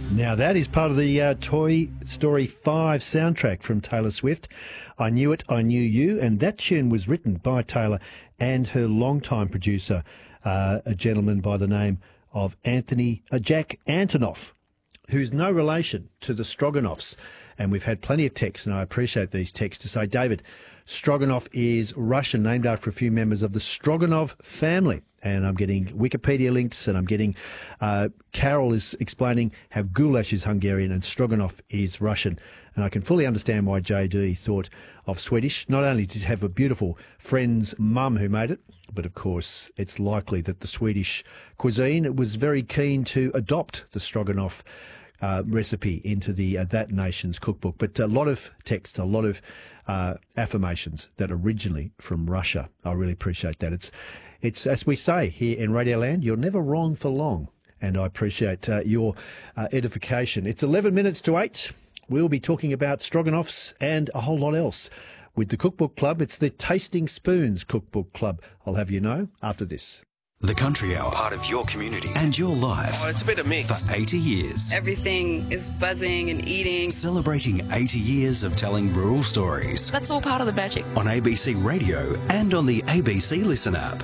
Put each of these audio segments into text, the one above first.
Now that is part of the Toy Story 5 soundtrack from Taylor Swift. I Knew It, I Knew You, and that tune was written by Taylor and her longtime producer, a gentleman by the name of Jack Antonoff, who's no relation to the Stroganoffs. And we've had plenty of texts, and I appreciate these texts, to say, David, Stroganoff is Russian, named after a few members of the Stroganov family. And I'm getting Wikipedia links, and I'm getting Carol is explaining how goulash is Hungarian and Stroganoff is Russian. And I can fully understand why JD thought of Swedish. Not only did it have a beautiful friend's mum who made it, but of course it's likely that the Swedish cuisine was very keen to adopt the Stroganoff recipe into that nation's cookbook. But a lot of text, a lot of affirmations that originally from Russia. I really appreciate that. It's as we say here in Radioland, you're never wrong for long. And I appreciate your edification. It's 11 minutes to 8. We'll be talking about Stroganoffs and a whole lot else with the Cookbook Club. It's the Tasting Spoons Cookbook Club. I'll have you know after this. The Country Hour, part of your community and your life. Oh, it's a bit of mix. For 80 years. Everything is buzzing and eating. Celebrating 80 years of telling rural stories. That's all part of the magic. On ABC Radio and on the ABC Listen app.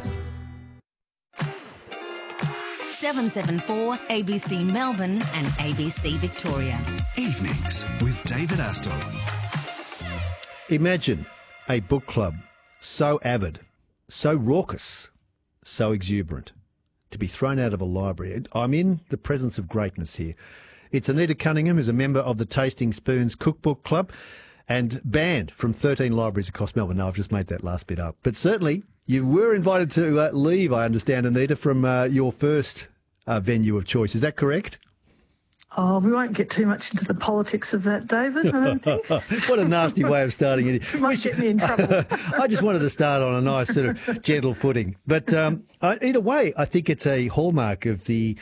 774 ABC Melbourne and ABC Victoria. Evenings with David Astle. Imagine a book club so avid, so raucous, so exuberant, to be thrown out of a library. I'm in the presence of greatness here. It's Anita Cunningham, who's a member of the Tasting Spoons Cookbook Club and banned from 13 libraries across Melbourne. No, I've just made that last bit up. But certainly you were invited to leave, I understand, Anita, from your first venue of choice. Is that correct? Oh, we won't get too much into the politics of that, David, I don't think. What a nasty way of starting it. It might get me in trouble. I just wanted to start on a nice sort of gentle footing. But either way, I think it's a hallmark of the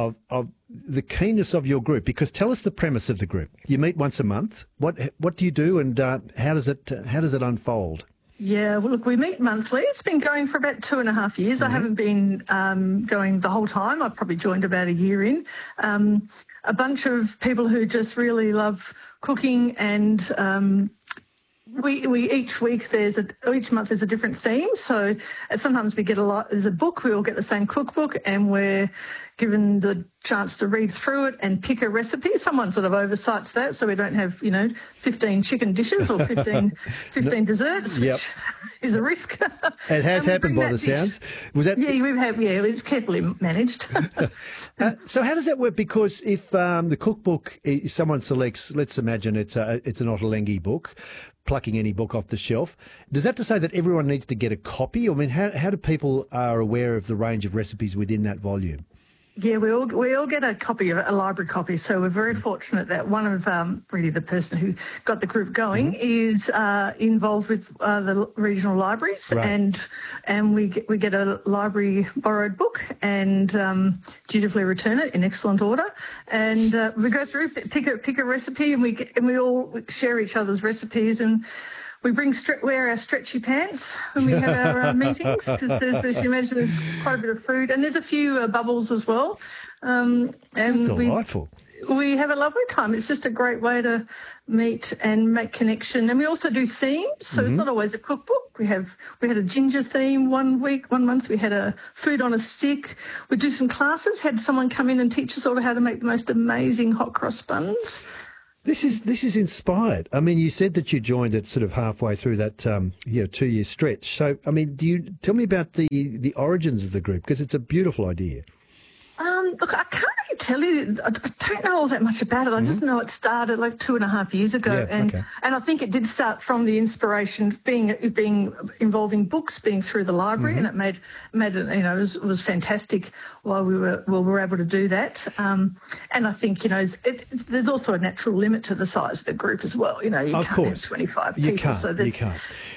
keenness of your group, because tell us the premise of the group. You meet once a month. What do you do, and how does it unfold? Yeah, well, look, we meet monthly. It's been going for about 2.5 years. Mm-hmm. I haven't been going the whole time. I've probably joined about a year in. A bunch of people who just really love cooking, and we each month there's a different theme. So sometimes we get there's a book, we all get the same cookbook, and we're given the chance to read through it and pick a recipe. Someone sort of oversights that, so we don't have 15 chicken dishes or 15 desserts, yep, which is a risk. It has happened by the sounds. Was that? Yeah, we have. Yeah, it's carefully managed. So how does that work? Because if the cookbook, someone selects, let's imagine it's an Ottolenghi book, plucking any book off the shelf, does that to say that everyone needs to get a copy? I mean, how do people are aware of the range of recipes within that volume? Yeah, we all get a copy of a library copy. So we're very fortunate that one of really the person who got the group going is involved with the regional libraries, right. and we get a library borrowed book and dutifully return it in excellent order. And we go through, pick a recipe, and we all share each other's recipes, and we wear our stretchy pants when we have our meetings, because as you mentioned, there's quite a bit of food, and there's a few bubbles as well. And that's delightful. We have a lovely time. It's just a great way to meet and make connection. And we also do themes, so It's not always a cookbook. We had a ginger theme one month. We had a food on a stick. We do some classes. Had someone come in and teach us all how to make the most amazing hot cross buns. This is inspired. I mean, you said that you joined it sort of halfway through that 2-year stretch. So, I mean, do you tell me about the origins of the group, because it's a beautiful idea. Look, I can't really tell you. I don't know all that much about it. I just know it started like 2.5 years ago, and I think it did start from the inspiration being involving books, being through the library, and it made it. It was fantastic while we were able to do that. And I think there's also a natural limit to the size of the group as well. You can't have 25 people. You can't.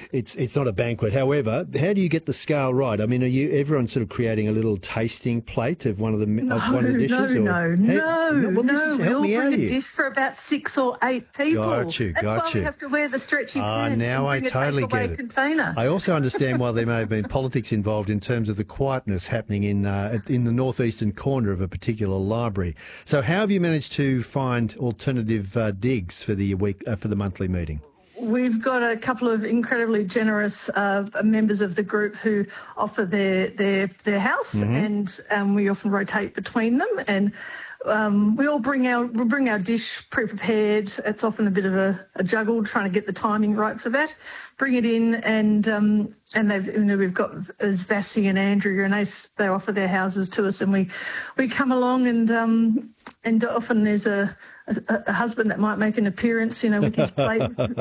it's not a banquet. However, how do you get the scale right? I mean, are you everyone sort of creating a little tasting plate of one of the dishes? No. Well, this is, help me out bring a here. dish for about 6 or 8 people. Got you. That's why we have to wear the stretchy pants. Now I and bring totally a get takeaway it. container. I also understand why there may have been politics involved in terms of the quietness happening in the northeastern corner of a particular library. So, how have you managed to find alternative digs for the monthly meeting? We've got a couple of incredibly generous members of the group who offer their house, and we often rotate between them. And we all bring our dish pre-prepared. It's often a bit of a juggle trying to get the timing right for that. Bring it in, and we've got as Vassie and Andrew, and they offer their houses to us, and we come along, and often there's a husband that might make an appearance, with his plate.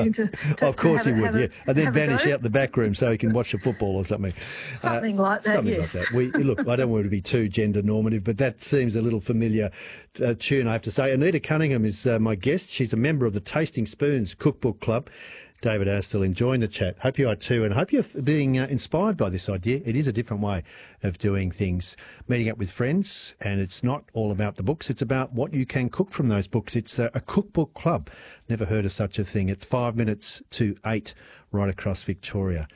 Of course he would, yeah. And then vanish out the back room so he can watch the football or something. Something like that, something yes. like that. Look, I don't want to be too gender normative, but that seems a little familiar tune, I have to say. Anita Cunningham is my guest. She's a member of the Tasting Spoons Cookbook Club. David Astle enjoying the chat. Hope you are too, and hope you're being inspired by this idea. It is a different way of doing things, meeting up with friends, and it's not all about the books. It's about what you can cook from those books. It's a cookbook club. Never heard of such a thing. It's 5 minutes to 8 right across Victoria.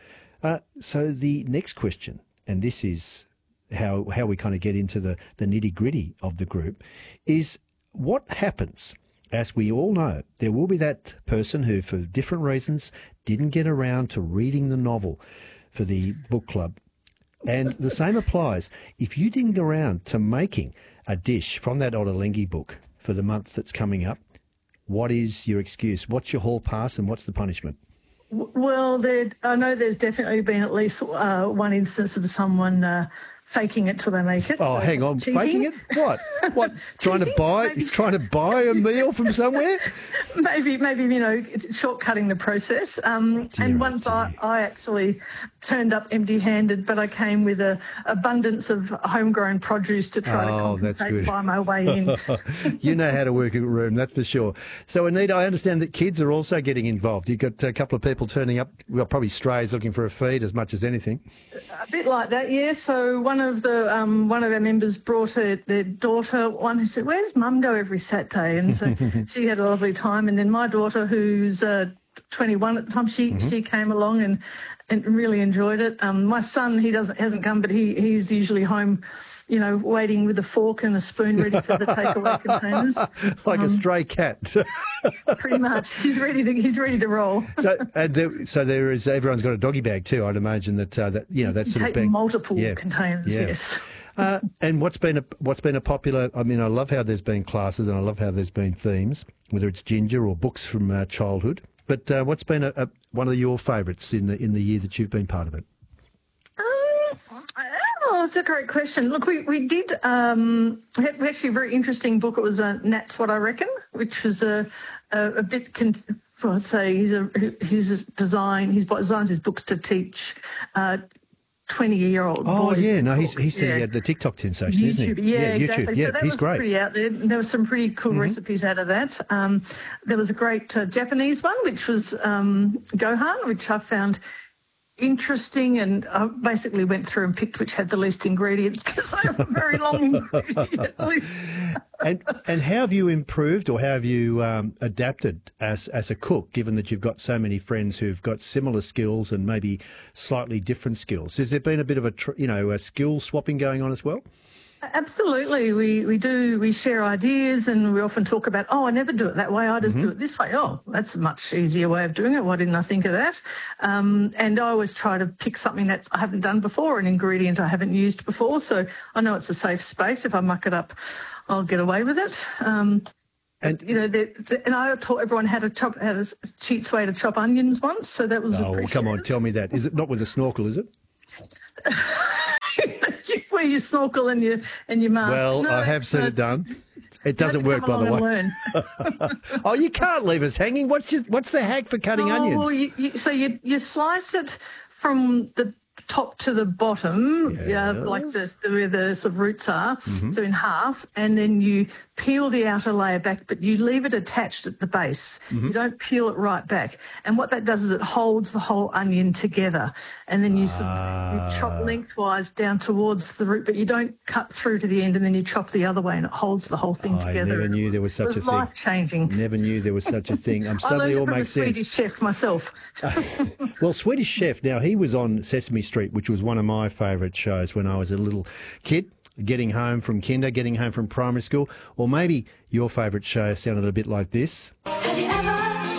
So the next question, and this is how we kind of get into the nitty-gritty of the group, is what happens. As we all know, there will be that person who, for different reasons, didn't get around to reading the novel for the book club. And the same applies. If you didn't get around to making a dish from that Ottolenghi book for the month that's coming up, what is your excuse? What's your hall pass and what's the punishment? Well, I know there's definitely been at least one instance of someone faking it till they make it. Oh, so hang on, cheating. faking it? What? Trying to buy a meal from somewhere? Maybe shortcutting the process. And once I actually turned up empty-handed, but I came with an abundance of homegrown produce to try to compensate by my way in. You know how to work a room, that's for sure. So, Anita, I understand that kids are also getting involved. You've got a couple of people turning up, well, probably strays looking for a feed as much as anything. A bit like that, yeah. So one of our members brought their daughter, one who said, "Where's Mum go every Saturday?" And so she had a lovely time. And then my daughter, who's 21 at the time, she came along and really enjoyed it. My son, he hasn't come, but he's usually home, waiting with a fork and a spoon ready for the takeaway containers. Like a stray cat. Pretty much. He's ready to roll. So there is, everyone's got a doggy bag too. I'd imagine that sort of bag. Multiple containers, yes. And what's been a popular? I mean, I love how there's been classes and I love how there's been themes, whether it's ginger or books from childhood. But what's been one of your favourites in the year that you've been part of it? It's a great question. Look, we did actually a very interesting book. It was Nat's What I Reckon, which was a bit. I'd say he's designed his books to teach 20-year-old boys. Oh yeah, no, he's the TikTok sensation, YouTube, isn't he? Yeah, exactly. YouTube. Yeah, so that he's was great. Pretty out there. There were some pretty cool recipes out of that. There was a great Japanese one, which was Gohan, which I found interesting, and I basically went through and picked which had the least ingredients because I have a very long ingredient list. And how have you improved, or how have you adapted as a cook, given that you've got so many friends who've got similar skills and maybe slightly different skills? Has there been a bit of a skill swapping going on as well? Absolutely. We share ideas, and we often talk about, I never do it that way. I just do it this way. Oh, that's a much easier way of doing it. Why didn't I think of that? And I always try to pick something that I haven't done before, an ingredient I haven't used before. So I know it's a safe space. If I muck it up, I'll get away with it. And I taught everyone how a cheats way to chop onions once. So that was appreciated. Come on, tell me that. Is it not with a snorkel, is it? Where you snorkel and your mask. Well, I have seen it done. It doesn't work, by the way. Oh, you can't leave us hanging. What's the hack for cutting onions? So you slice it from the top to the bottom, like where the sort of roots are, so in half, and then you peel the outer layer back, but you leave it attached at the base. You don't peel it right back. And what that does is it holds the whole onion together. And then you chop lengthwise down towards the root, but you don't cut through to the end and then you chop the other way and it holds the whole thing together. I never knew there was such a thing. Life-changing. Never knew there was such a thing. Suddenly all makes sense. Swedish chef myself. Well, Swedish Chef, now he was on Sesame Street, which was one of my favourite shows when I was a little kid, getting home from kinder, getting home from primary school, or maybe your favourite show sounded a bit like this. Have you ever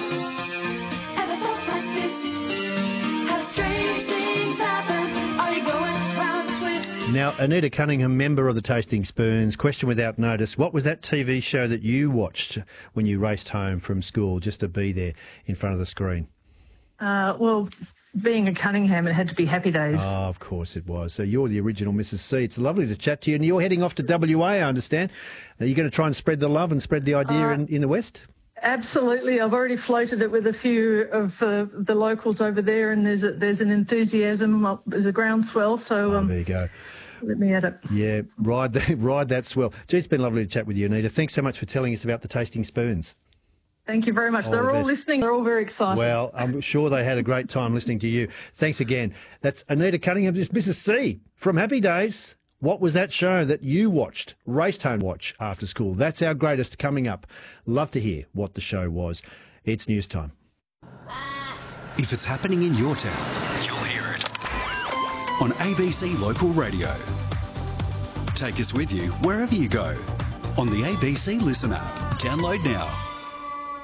felt like this? How strange things happen? Are you going round a twist? Now, Anita Cunningham, member of the Tasting Spoons, question without notice. What was that TV show that you watched when you raced home from school just to be there in front of the screen? Well, being a Cunningham, it had to be Happy Days. Oh, of course it was. So you're the original Mrs. C. It's lovely to chat to you. And you're heading off to WA, I understand. Are you going to try and spread the love and spread the idea in the West? Absolutely. I've already floated it with a few of the locals over there, and there's an enthusiasm. There's a groundswell. So there you go. Let me at it. Yeah, ride that swell. Gee, it's been lovely to chat with you, Anita. Thanks so much for telling us about the Tasting Spoons. Thank you very much. They're all listening. They're all very excited. Well, I'm sure they had a great time listening to you. Thanks again. That's Anita Cunningham, just Mrs. C from Happy Days. What was that show that you watched, raced home watch after school? That's our greatest coming up. Love to hear what the show was. It's news time. If it's happening in your town, you'll hear it on ABC Local Radio. Take us with you wherever you go on the ABC Listen app. Download now.